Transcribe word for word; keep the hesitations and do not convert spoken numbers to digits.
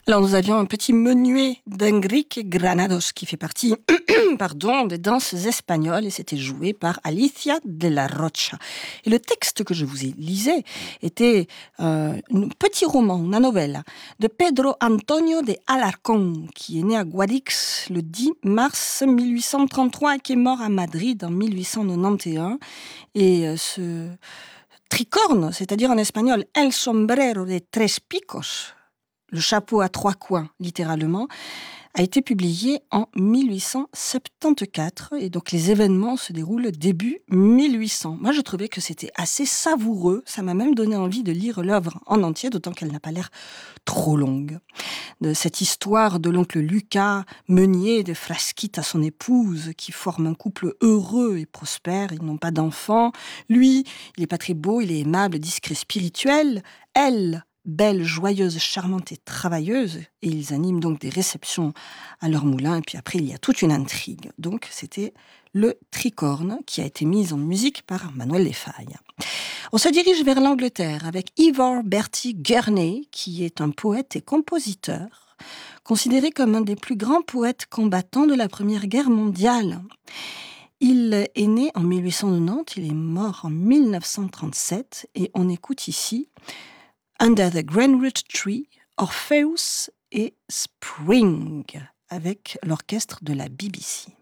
Alors nous avions un petit menuet d'Enrique Granados qui fait partie pardon, des danses espagnoles et c'était joué par Alicia de la Rocha. Et le texte que je vous ai lisé était euh, un petit roman, une novella de Pedro Antonio de Alarcón qui est né à Guadix le dix mars mille huit cent trente-trois et qui est mort à Madrid en mille huit cent quatre-vingt-onze. Et euh, ce tricorne, c'est-à-dire en espagnol El sombrero de tres picos, le chapeau à trois coins, littéralement, a été publié en mille huit cent soixante-quatorze et donc les événements se déroulent début mille huit cents. Moi, je trouvais que c'était assez savoureux. Ça m'a même donné envie de lire l'œuvre en entier, d'autant qu'elle n'a pas l'air trop longue. De cette histoire de l'oncle Lucas, meunier de Frasquita, son épouse, qui forment un couple heureux et prospère. Ils n'ont pas d'enfants. Lui, il n'est pas très beau, il est aimable, discret, spirituel. Elle, belle, joyeuse, charmante et travailleuse, et ils animent donc des réceptions à leur moulin, et puis après il y a toute une intrigue. Donc c'était le tricorne qui a été mis en musique par Manuel de Falla. On se dirige vers l'Angleterre avec Ivor Bertie Gurney, qui est un poète et compositeur, considéré comme un des plus grands poètes combattants de la Première Guerre mondiale. Il est né en mille huit cent quatre-vingt-dix, il est mort en mille neuf cent trente-sept, et on écoute ici Under the Greenwich Tree, Orpheus et Spring, avec l'orchestre de la B B C.